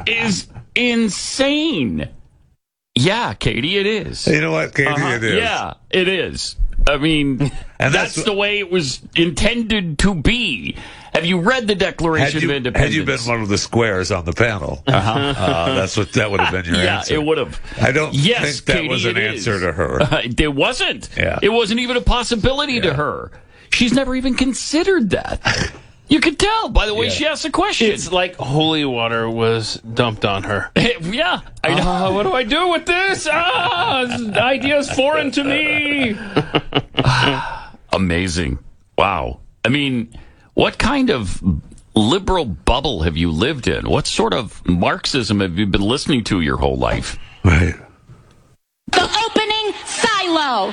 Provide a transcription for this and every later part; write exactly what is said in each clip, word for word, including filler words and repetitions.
is insane. Yeah, Katie, it is. You know what, Katie, uh-huh. it is. Yeah, it is. I mean, and that's, that's the way it was intended to be. Have you read the Declaration you, of Independence? Had you been one of the squares on the panel, uh-huh. uh, that's what that would have been your yeah, answer. Yeah, it would have. I don't yes, think that Katie, was an answer is. to her. Uh, it wasn't. Yeah. It wasn't even a possibility yeah. to her. She's never even considered that. You could tell by the way yeah. she asked the question. It's like holy water was dumped on her. yeah. I know. Uh, what do I do with this? Ah, this idea's foreign to me. Amazing. Wow. I mean, what kind of liberal bubble have you lived in? What sort of Marxism have you been listening to your whole life? Right. The opening silo.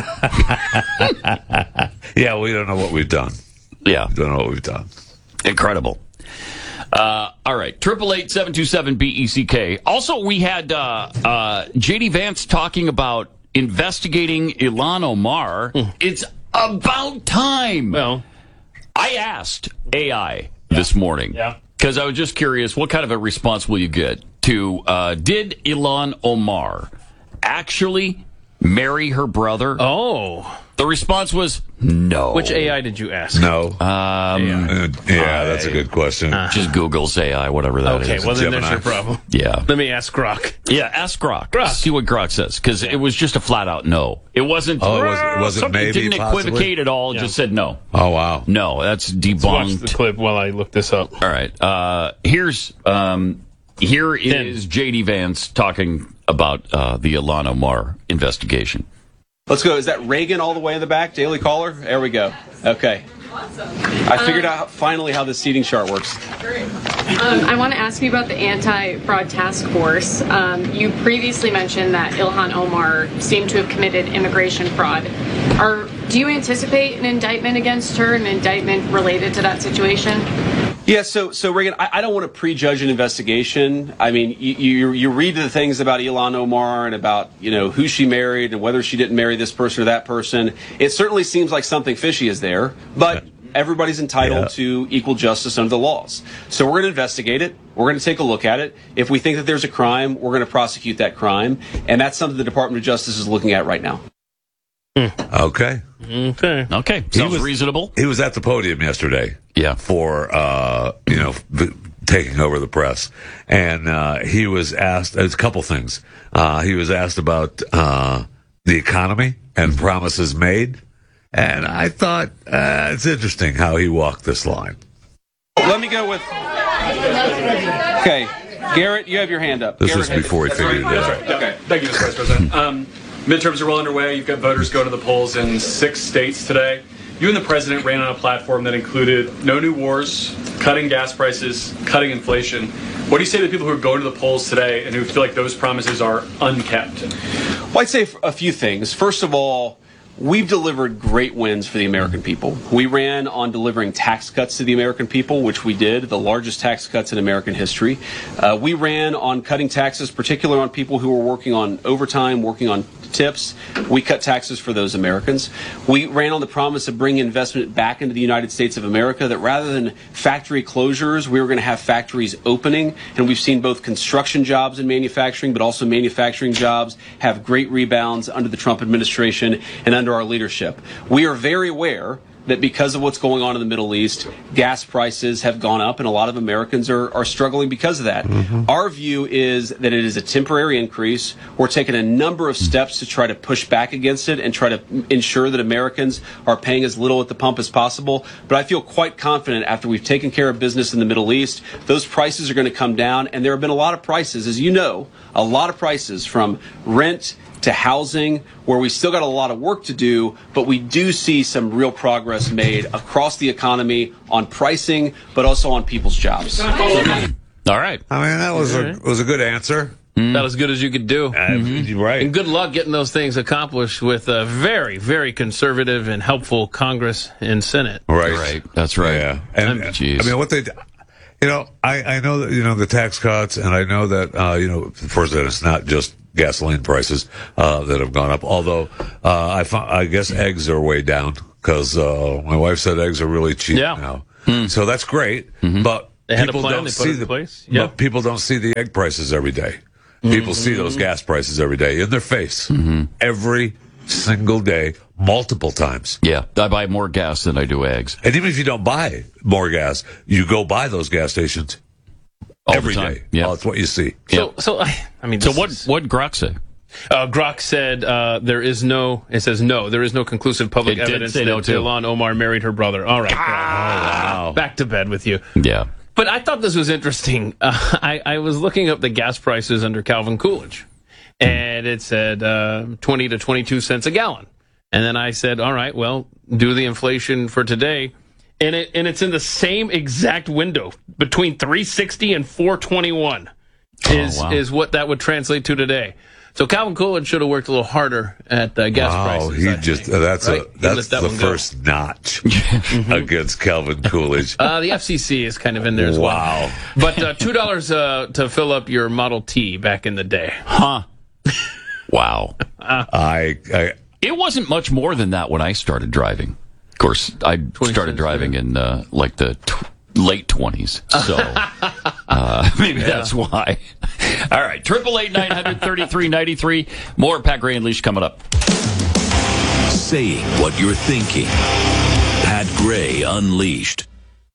Yeah, we don't know what we've done. Yeah. We don't know what we've done. Incredible. Uh, all right. triple eight seven two seven B E C K. Also, we had uh, uh, J D Vance talking about investigating Ilhan Omar. Mm. It's about time. Well, I asked A I yeah. this morning. Yeah. Because I was just curious, what kind of a response will you get to, uh, did Ilhan Omar actually marry her brother? Oh. The response was no. Which A I did you ask? No. Um, uh, yeah, that's a good question. Uh, just Google's A I, whatever that okay, is. Okay, well then Gemini. there's your problem. Yeah. Let me ask Grok. Yeah, ask Grok. Grok. See what Grok says, because yeah. it was just a flat out no. It wasn't. Oh, it wasn't, it wasn't maybe, didn't possibly? equivocate at all. Yeah. Just said no. Oh wow. No, that's debunked. Let's watch the clip while I look this up. All right. Uh, here's um, here is J D Vance talking about uh, the Ilhan Omar investigation. Let's go. Is that Reagan all the way in the back? Daily Caller? There we go. Okay. Awesome. I figured um, out finally how the seating chart works. Um, I want to ask you about the anti-fraud task force. Um, you previously mentioned that Ilhan Omar seemed to have committed immigration fraud. Are, do you anticipate an indictment against her, an indictment related to that situation? Yeah, so so Reagan, I, I don't want to prejudge an investigation. I mean, you, you you read the things about Ilhan Omar and about, you know, who she married and whether she didn't marry this person or that person. It certainly seems like something fishy is there, but everybody's entitled yeah. to equal justice under the laws. So we're going to investigate it. We're going to take a look at it. If we think that there's a crime, we're going to prosecute that crime, and that's something the Department of Justice is looking at right now. Okay. Okay. Okay. Sounds was, reasonable. He was at the podium yesterday. Yeah. For, uh, you know, v- taking over the press. And uh, he was asked, there's a couple things. Uh, he was asked about uh, the economy and promises made. And I thought uh, it's interesting how he walked this line. Let me go with... Okay. Garrett, you have your hand up. This Garrett was before he figured it out. Right. Okay. Thank you, Mister Vice President. Um, midterms are well underway. You've got voters going to the polls in six states today. You and the president ran on a platform that included no new wars, cutting gas prices, cutting inflation. What do you say to the people who are going to the polls today and who feel like those promises are unkept? Well, I'd say a few things. First of all, we've delivered great wins for the American people. We ran on delivering tax cuts to the American people, which we did, the largest tax cuts in American history. Uh, we ran on cutting taxes, particularly on people who were working on overtime, working on tips. We cut taxes for those Americans. We ran on the promise of bringing investment back into the United States of America, that rather than factory closures, we were going to have factories opening. And we've seen both construction jobs and manufacturing, but also manufacturing jobs have great rebounds under the Trump administration and under our leadership. We are very aware that because of what's going on in the Middle East, gas prices have gone up, and a lot of Americans are, are struggling because of that. Mm-hmm. Our view is that it is a temporary increase. We're taking a number of steps to try to push back against it and try to ensure that Americans are paying as little at the pump as possible. But I feel quite confident after we've taken care of business in the Middle East, those prices are going to come down. And there have been a lot of prices, as you know, a lot of prices from rent to housing, where we still got a lot of work to do, but we do see some real progress made across the economy on pricing, but also on people's jobs. All right. I mean, that was a was a good answer. Mm. About as good as you could do. Uh, mm-hmm. Right. And good luck getting those things accomplished with a very, very conservative and helpful Congress and Senate. Right. Right. That's right. Yeah. And I mean, I mean, what they, you know, I, I know that, you know, the tax cuts, and I know that, uh, you know, first that it's not just gasoline prices uh, that have gone up. Although uh, I, found, I guess eggs are way down because uh, my wife said eggs are really cheap yeah. now. Mm. So that's great. Mm-hmm. But They had people a plan, don't they put see it in the place. yeah. Yep. People don't see the egg prices every day. People mm-hmm. see those gas prices every day in their face, mm-hmm. every single day, multiple times. Yeah, I buy more gas than I do eggs. And even if you don't buy more gas, you go by those gas stations All every the time. day. Yeah, well, that's what you see. So, yeah. so I, I mean, so what? Is, what Grok say? Uh, Grok said uh, there is no. It says no. There is no conclusive public it evidence did say that no too. Ilhan Omar married her brother. All right, ah, oh, wow. Back to bed with you. Yeah, but I thought this was interesting. Uh, I, I was looking up the gas prices under Calvin Coolidge, and it said uh, twenty to twenty-two cents a gallon. And then I said, all right, well, do the inflation for today, and it and it's in the same exact window between three sixty and four twenty-one. Is oh, wow. is what that would translate to today. So Calvin Coolidge should have worked a little harder at uh, gas wow, prices. he I just think, uh, that's right? a that's that the one go. first notch against Calvin Coolidge. Uh, the F C C is kind of in there as wow. well. But uh, two dollars uh, to fill up your Model T back in the day, huh? Wow. uh, I, I it wasn't much more than that when I started driving. Of course, I started driving yeah. in uh, like the T- late twenties, so uh, maybe yeah. that's why. All right, triple eight nine hundred thirty three ninety three. More Pat Gray Unleashed coming up. Saying what you're thinking. Pat Gray Unleashed.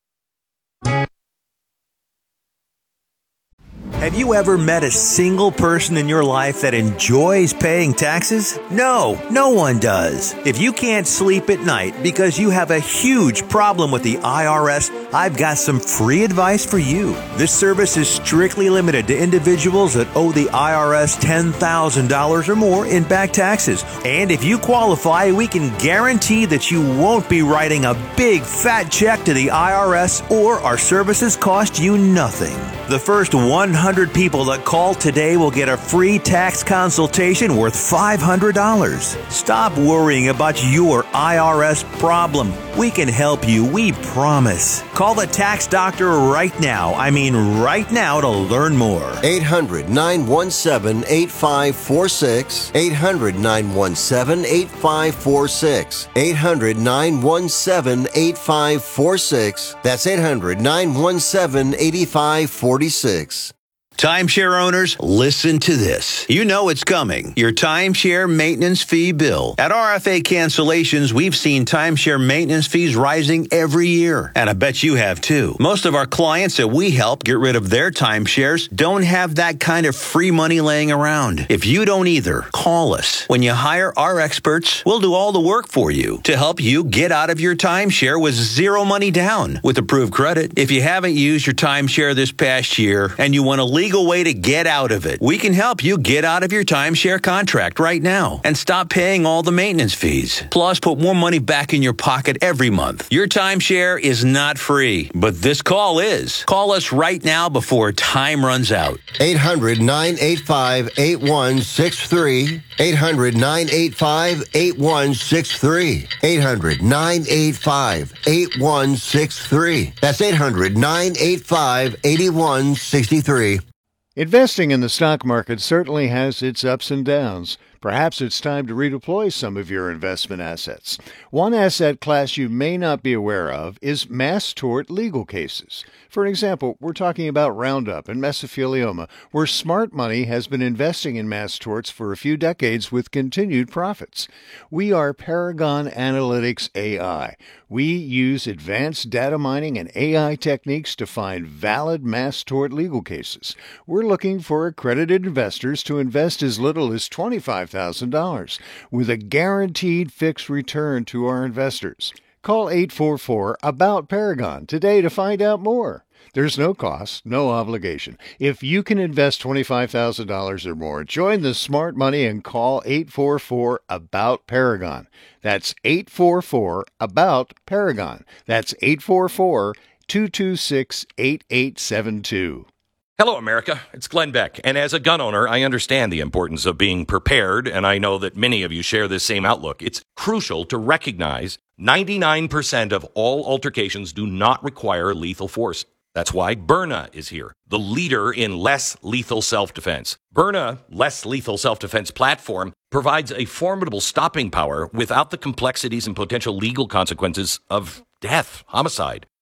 Have you ever met a single person in your life that enjoys paying taxes? No, no one does. If you can't sleep at night because you have a huge problem with the I R S, I've got some free advice for you. This service is strictly limited to individuals that owe the I R S ten thousand dollars or more in back taxes. And if you qualify, we can guarantee that you won't be writing a big fat check to the I R S, or our services cost you nothing. The first one hundred people that call today will get a free tax consultation worth five hundred dollars. Stop worrying about your I R S problem. We can help you, we promise. Call the tax doctor right now. I mean right now to learn more. eight hundred nine one seven eight five four six. eight hundred nine one seven eight five four six. eight hundred nine one seven eight five four six. That's eight hundred nine one seven eight five four six. Timeshare owners, listen to this. You know it's coming. Your timeshare maintenance fee bill. At R F A Cancellations, we've seen timeshare maintenance fees rising every year. And I bet you have too. Most of our clients that we help get rid of their timeshares don't have that kind of free money laying around. If you don't either, call us. When you hire our experts, we'll do all the work for you to help you get out of your timeshare with zero money down with approved credit. If you haven't used your timeshare this past year and you want to leave legal way to get out of it. We can help you get out of your timeshare contract right now and stop paying all the maintenance fees. Plus, put more money back in your pocket every month. Your timeshare is not free, but this call is. Call us right now before time runs out. eight hundred nine eight five eight one six three. eight hundred nine eight five eight one six three. eight hundred nine eight five eight one six three. That's eight hundred nine eight five eight one six three. Investing in the stock market certainly has its ups and downs. Perhaps it's time to redeploy some of your investment assets. One asset class you may not be aware of is mass tort legal cases. For example, we're talking about Roundup and mesothelioma, where smart money has been investing in mass torts for a few decades with continued profits. We are Paragon Analytics A I. We use advanced data mining and A I techniques to find valid mass tort legal cases. We're looking for accredited investors to invest as little as twenty-five thousand dollars, with a guaranteed fixed return to our investors. Call eight four four about Paragon today to find out more. There's no cost, no obligation. If you can invest twenty-five thousand dollars or more, join the smart money and call eight four four about Paragon. That's eight four four about Paragon. That's eight four four two two six eight eight seven two. Hello, America. It's Glenn Beck. And as a gun owner, I understand the importance of being prepared, and I know that many of you share this same outlook. It's crucial to recognize ninety-nine percent of all altercations do not require lethal force. That's why Byrna is here, the leader in less lethal self-defense. Byrna, less lethal self-defense platform, provides a formidable stopping power without the complexities and potential legal consequences of death, homicide.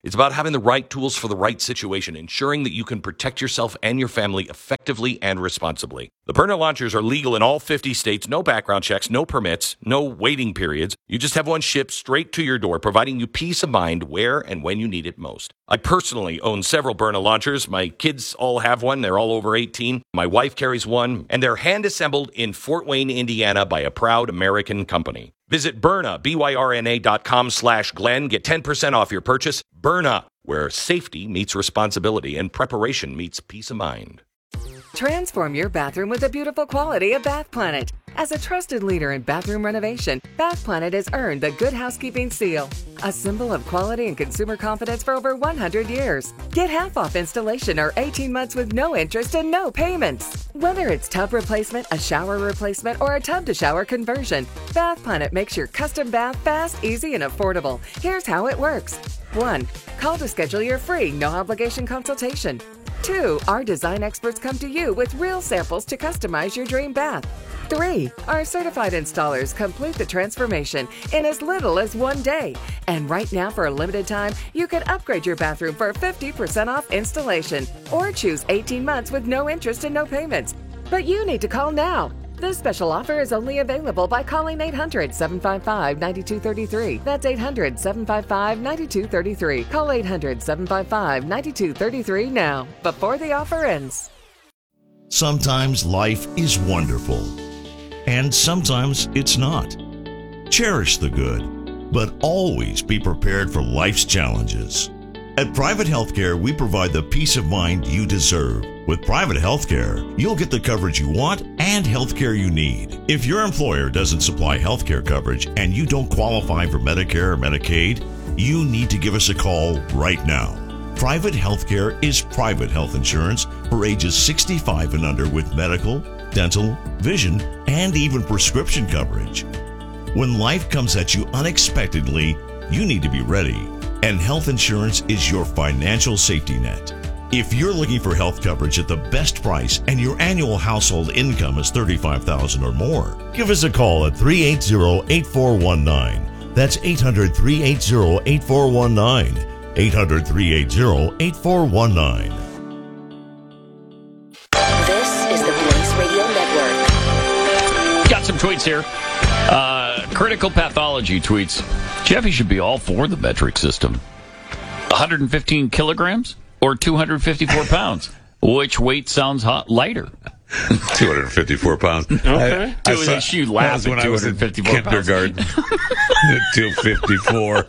It's about having the right tools for the right situation, ensuring that you can protect yourself and your family effectively and responsibly. The Byrna launchers are legal in all fifty states, no background checks, no permits, no waiting periods. You just have one shipped straight to your door, providing you peace of mind where and when you need it most. I personally own several Byrna launchers. My kids all have one. They're all over eighteen. My wife carries one, and they're hand-assembled in Fort Wayne, Indiana by a proud American company. Visit Byrna, B Y R N A dot com slash Glenn. Get ten percent off your purchase. Byrna, where safety meets responsibility and preparation meets peace of mind. Transform your bathroom with the beautiful quality of Bath Planet. As a trusted leader in bathroom renovation, Bath Planet has earned the Good Housekeeping seal, a symbol of quality and consumer confidence for over one hundred years. Get half off installation or eighteen months with no interest and no payments. Whether it's tub replacement, a shower replacement, or a tub-to-shower conversion, Bath Planet makes your custom bath fast, easy, and affordable. Here's how it works. one. Call to schedule your free, no-obligation consultation. two. Our design experts come to you with real samples to customize your dream bath. three. Our certified installers complete the transformation in as little as one day. And right now, for a limited time, you can upgrade your bathroom for fifty percent off installation or choose eighteen months with no interest and no payments. But you need to call now. This special offer is only available by calling eight hundred, seven five five, nine two three three. That's eight hundred, seven five five, nine two three three. Call eight hundred, seven five five, nine two three three now, before the offer ends. Sometimes life is wonderful, and sometimes it's not. Cherish the good, but always be prepared for life's challenges. At Private Healthcare, we provide the peace of mind you deserve. With Private Healthcare, you'll get the coverage you want and healthcare you need. If your employer doesn't supply healthcare coverage and you don't qualify for Medicare or Medicaid, you need to give us a call right now. Private Healthcare is private health insurance for ages sixty-five and under with medical, dental, vision, and even prescription coverage. When life comes at you unexpectedly, you need to be ready. And health insurance is your financial safety net. If you're looking for health coverage at the best price and your annual household income is thirty-five thousand dollars or more, give us a call at three eight zero, eight four one nine. That's eight hundred, three eight zero, eight four one nine. eight hundred, three eight zero, eight four one nine. This is the Blaze Radio Network. Got some tweets here. Uh, critical pathology tweets. Jeffy should be all for the metric system. one hundred fifteen kilograms or two hundred fifty-four pounds? Which weight sounds hot, lighter? two hundred fifty-four pounds. Okay. I, I saw, you laugh that was when I was in kindergarten. two fifty-four.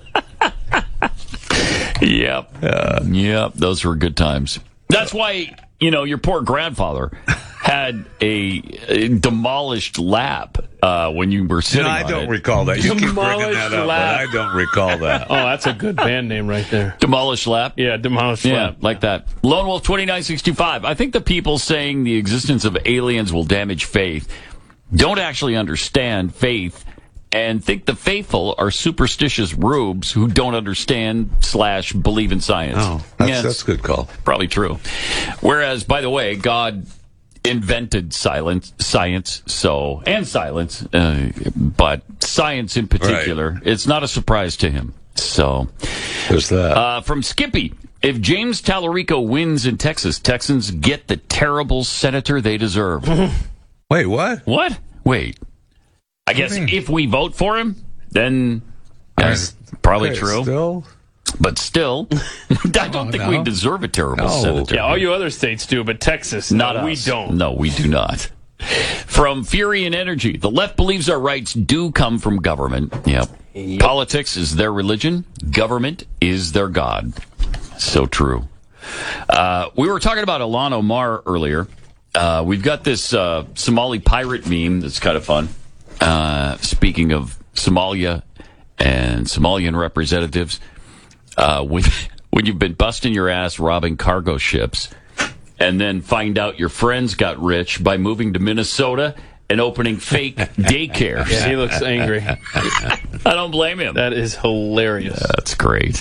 Yep. Uh, yep. Those were good times. That's why, you know, your poor grandfather had a, a demolished lap uh, when you were sitting no, on I don't it. recall that. You keep bringing that up, lap. but I don't recall that. Oh, that's a good band name right there. Demolished lap? Yeah, Demolished yeah, Lap. like that. Lone Wolf twenty-nine sixty-five. I think the people saying the existence of aliens will damage faith don't actually understand faith and think the faithful are superstitious rubes who don't understand slash believe in science. Oh, that's, yes, that's a good call. Probably true. Whereas, by the way, God invented silence, science, so and silence, uh, but science in particular, right. It's not a surprise to him. So, there's that. Uh, from Skippy, if James Tallarico wins in Texas, Texans get the terrible senator they deserve. Wait, what? What? Wait. I guess if we vote for him, then that's probably okay, true. Still? But still, I don't oh, think no. we deserve a terrible no. senator. Yeah, all you other states do, but Texas, not no, us. we don't. No, we do not. From Fury and Energy, the left believes our rights do come from government. Yep. yep. Politics is their religion. Government is their God. So true. Uh, we were talking about Ilhan Omar earlier. Uh, we've got this uh, Somali pirate meme that's kind of fun. Uh, speaking of Somalia and Somalian representatives, uh, when, when you've been busting your ass robbing cargo ships and then find out your friends got rich by moving to Minnesota and opening fake daycares. Yeah, he looks angry. I don't blame him. That is hilarious. That's great.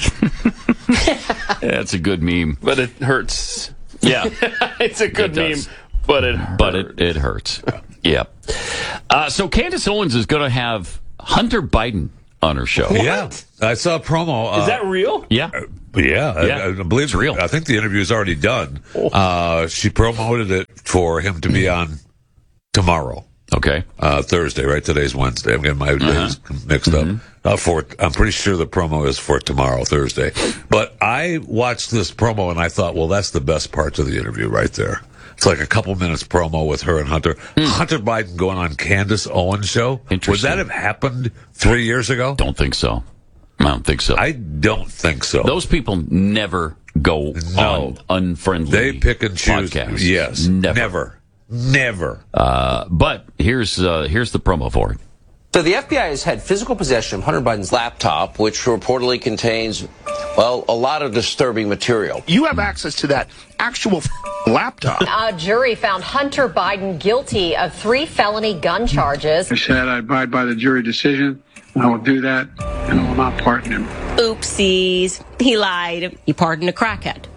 That's a good meme. But it hurts. Yeah. It's a good meme, but it hurts. But it, it hurts. Yeah. Uh, so Candace Owens is going to have Hunter Biden on her show. Yeah, I saw a promo. Uh, Is that real? Yeah. Yeah, Yeah. I, I believe It's real. I think the interview is already done. Uh, she promoted it for him to be on tomorrow. Okay. Uh, Thursday, right? Today's Wednesday. I'm getting my Uh-huh. days mixed Mm-hmm. up. Uh, for I'm pretty sure the promo is for tomorrow, Thursday. But I watched this promo and I thought, well, that's the best part of the interview right there. It's like a couple minutes promo with her and Hunter. Hmm. Hunter Biden going on Candace Owens' show. Would Interesting. that have happened three years ago? Don't think so. I don't think so. I don't think so. Those people never go No. on unfriendly They pick and choose. podcasts. Yes. Never. Never. Never. Uh, but here's uh, here's the promo for it. So the F B I has had physical possession of Hunter Biden's laptop, which reportedly contains, well, a lot of disturbing material. You have access to that actual f- laptop. A jury found Hunter Biden guilty of three felony gun charges. I said I abide by the jury decision. I will do that, and I will not pardon him. Oopsies. He lied. He pardoned a crackhead.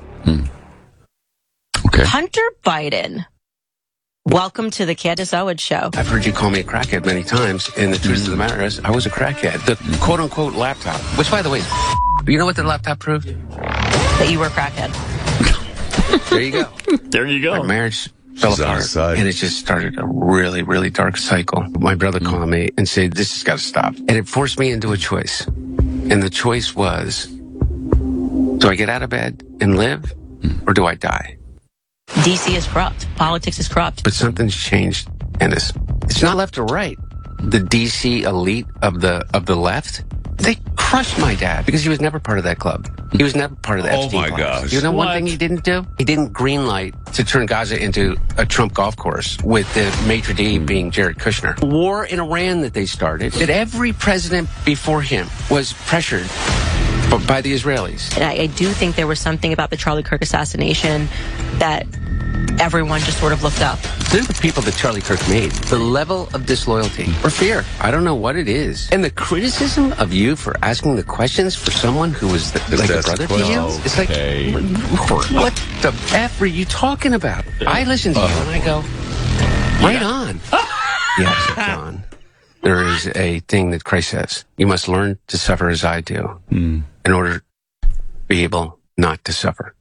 Okay. Hunter Biden. Welcome to the Candace Owens Show. I've heard you call me a crackhead many times, and the truth of the matter is, I was a crackhead. The quote-unquote laptop, which, by the way, you know what the laptop proved? That you were a crackhead. There you go. There you go. My marriage fell She's on apart, his side. and it just started a really, really dark cycle. My brother called me and said, this has got to stop. And it forced me into a choice. And the choice was, do I get out of bed and live, or do I die? D C is corrupt. Politics is corrupt. But something's changed, and it's, it's not left or right. The D C elite of the of the left, they crushed my dad because he was never part of that club. He was never part of the Oh, Epstein my files. gosh. You know one What? thing he didn't do? He didn't greenlight to turn Gaza into a Trump golf course with the maitre d' being Jared Kushner. War in Iran that they started, that every president before him was pressured by the Israelis. And I, I do think there was something about the Charlie Kirk assassination that everyone just sort of looked up. They're the people that Charlie Kirk made. The level of disloyalty or fear, I don't know what it is. And the criticism of you for asking the questions for someone who was the, like a ask the brother to you. questions. It's like, Okay. what the F are you talking about? I listen to you and I go, right on. Yes, John. There is a thing that Christ says. You must learn to suffer as I do in order to be able not to suffer.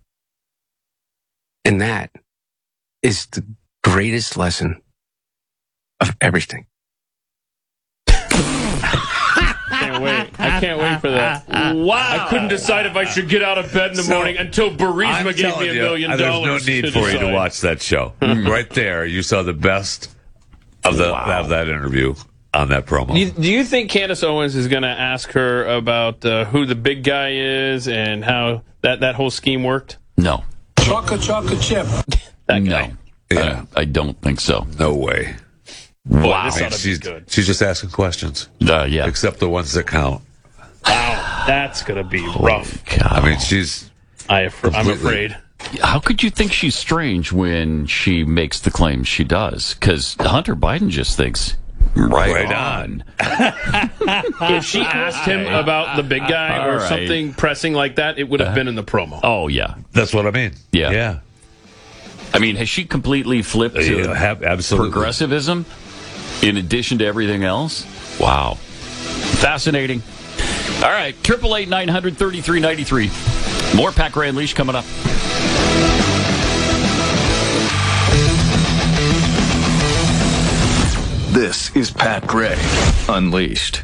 And that is the greatest lesson of everything. Can't wait. I can't wait for that. Wow. I couldn't decide if I should get out of bed in the So, morning until Burisma I'm gave telling me a you, million uh, dollars. There's no need to for you to decide. watch that show. Right there, you saw the best of the of that interview on that promo. Do you, do you think Candace Owens is going to ask her about uh, who the big guy is and how that, that whole scheme worked? No. Chocolate, chocolate chip. That No. guy. Yeah. I, I don't think so. No way. Boy, Wow. this I mean, ought to be she's, good. she's just asking questions, Uh, yeah. except the ones that count. Wow. That's going to be rough. I mean, she's I, I'm completely- afraid. How could you think she's strange when she makes the claims she does? Because Hunter Biden just thinks, right, Right on. If she asked him about the big guy All or right. something pressing like that, it would have been in the promo. Oh, yeah. That's what I mean. Yeah. Yeah. I mean, has she completely flipped to Yeah, have- absolutely. progressivism in addition to everything else? Wow. Fascinating. All right. eight eight eight, nine hundred, thirty-three ninety-three. More Pat Gray Unleashed coming up. This is Pat Gray Unleashed.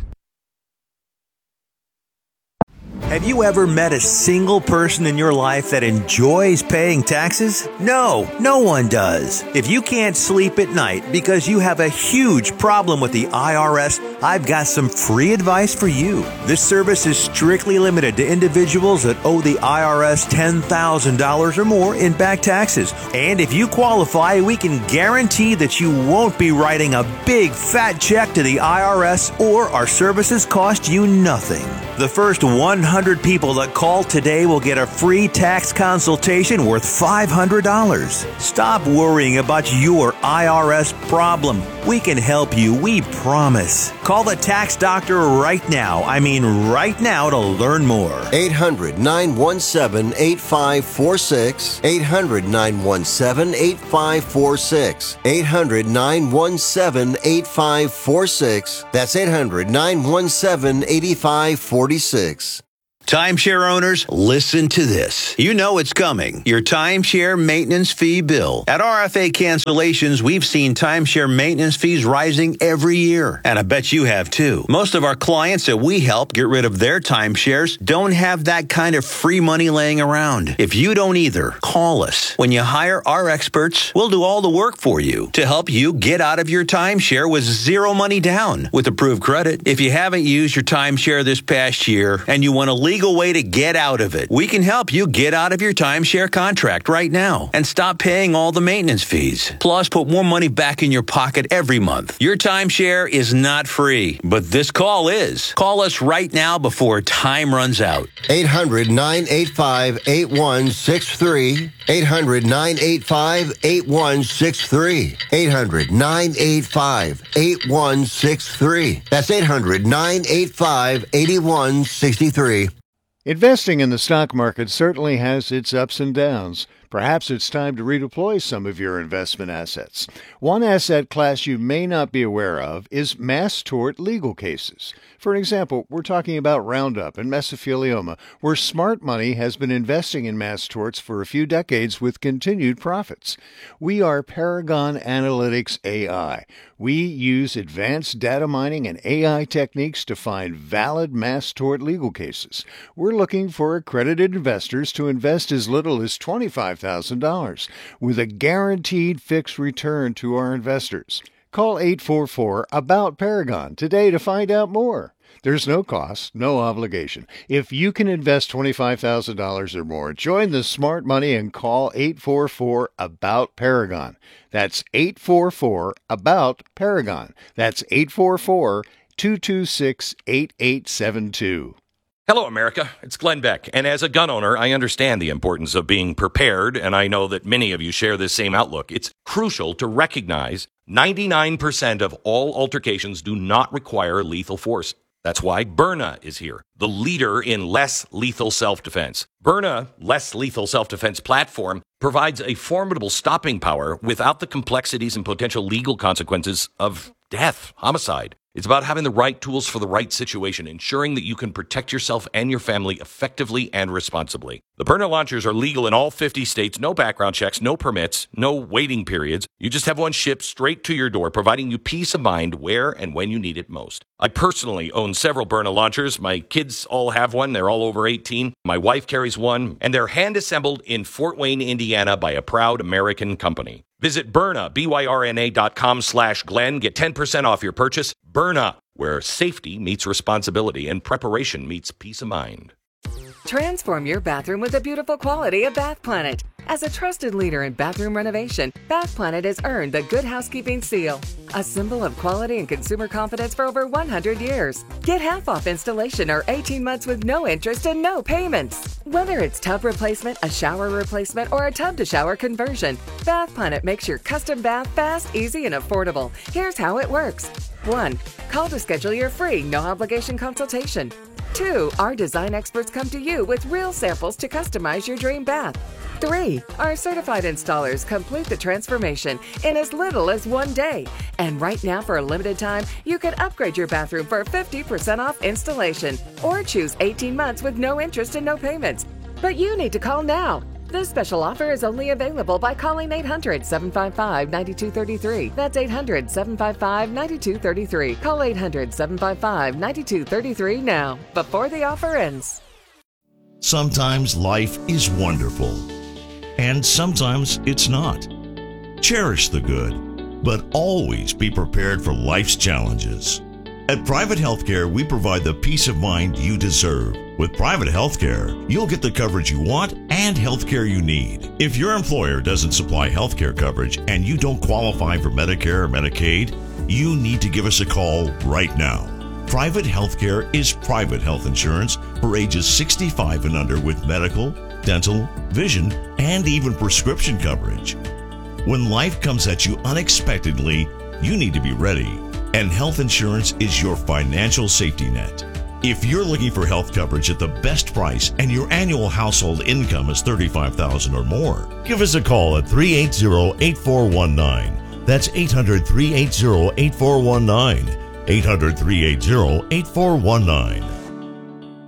Have you ever met a single person in your life that enjoys paying taxes? No, no one does. If you can't sleep at night because you have a huge problem with the I R S, I've got some free advice for you. This service is strictly limited to individuals that owe the I R S ten thousand dollars or more in back taxes. And if you qualify, we can guarantee that you won't be writing a big fat check to the I R S or our services cost you nothing. The first one hundred people that call today will get a free tax consultation worth five hundred dollars. Stop worrying about your I R S problem. We can help you, we promise. Call the Tax Doctor right now. I mean right now to learn more. eight hundred, nine one seven, eight five four six. eight hundred, nine one seven, eight five four six. eight hundred, nine one seven, eight five four six. That's eight hundred, nine one seven, eight five four six. Timeshare owners, listen to this. You know it's coming. Your timeshare maintenance fee bill. At R F A Cancellations, we've seen timeshare maintenance fees rising every year. And I bet you have too. Most of our clients that we help get rid of their timeshares don't have that kind of free money laying around. If you don't either, call us. When you hire our experts, we'll do all the work for you to help you get out of your timeshare with zero money down with approved credit. If you haven't used your timeshare this past year and you want to leave legal way to get out of it. We can help you get out of your timeshare contract right now and stop paying all the maintenance fees. Plus, put more money back in your pocket every month. Your timeshare is not free, but this call is. Call us right now before time runs out. eight hundred, nine eight five, eight one six three. eight hundred, nine eight five, eight one six three. eight hundred, nine eight five, eight one six three. That's eight hundred, nine eight five, eight one six three. Investing in the stock market certainly has its ups and downs. Perhaps it's time to redeploy some of your investment assets. One asset class you may not be aware of is mass tort legal cases. For example, we're talking about Roundup and mesothelioma, where smart money has been investing in mass torts for a few decades with continued profits. We are Paragon Analytics A I. We use advanced data mining and A I techniques to find valid mass tort legal cases. We're looking for accredited investors to invest as little as twenty-five thousand dollars with a guaranteed fixed return to our investors. Call eight four four, ABOUT Paragon today to find out more. There's no cost, no obligation. If you can invest twenty-five thousand dollars or more, join the smart money and call eight four four, ABOUT Paragon. That's eight four four, ABOUT Paragon. That's eight four four, two two six, eight eight seven two. Hello, America. It's Glenn Beck. And as a gun owner, I understand the importance of being prepared, and I know that many of you share this same outlook. It's crucial to recognize ninety-nine percent of all altercations do not require lethal force. That's why Byrna is here, the leader in less lethal self-defense. Byrna, less lethal self-defense platform, provides a formidable stopping power without the complexities and potential legal consequences of death, homicide. It's about having the right tools for the right situation, ensuring that you can protect yourself and your family effectively and responsibly. The Byrna launchers are legal in all fifty states, no background checks, no permits, no waiting periods. You just have one shipped straight to your door, providing you peace of mind where and when you need it most. I personally own several Byrna launchers. My kids all have one. They're all over eighteen. My wife carries one, and they're hand-assembled in Fort Wayne, Indiana by a proud American company. Visit Byrna, B Y R N A dot com slash Glenn. Get ten percent off your purchase. Byrna, where safety meets responsibility and preparation meets peace of mind. Transform your bathroom with the beautiful quality of Bath Planet. As a trusted leader in bathroom renovation, Bath Planet has earned the Good Housekeeping seal, a symbol of quality and consumer confidence for over one hundred years. Get half off installation or eighteen months with no interest and no payments. Whether it's tub replacement, a shower replacement, or a tub-to-shower conversion, Bath Planet makes your custom bath fast, easy, and affordable. Here's how it works. one. Call to schedule your free, no-obligation consultation. two. Our design experts come to you with real samples to customize your dream bath. three. Our certified installers complete the transformation in as little as one day. And right now, for a limited time, you can upgrade your bathroom for fifty percent off installation or choose eighteen months with no interest and no payments. But you need to call now. This special offer is only available by calling eight hundred, seven five five, nine two three three. That's eight hundred, seven five five, nine two three three. Call eight hundred, seven five five, nine two three three now, before the offer ends. Sometimes life is wonderful, and sometimes it's not. Cherish the good, but always be prepared for life's challenges. At Private Healthcare, we provide the peace of mind you deserve. With Private Healthcare, you'll get the coverage you want and healthcare you need. If your employer doesn't supply healthcare coverage and you don't qualify for Medicare or Medicaid, you need to give us a call right now. Private Healthcare is private health insurance for ages sixty-five and under with medical, dental, vision, and even prescription coverage. When life comes at you unexpectedly, you need to be ready. and health insurance is your financial safety net. If you're looking for health coverage at the best price and your annual household income is thirty-five thousand dollars or more, give us a call at three eight zero, eight four one nine. That's eight hundred, three eight zero, eight four one nine. eight hundred, three eight zero, eight four one nine.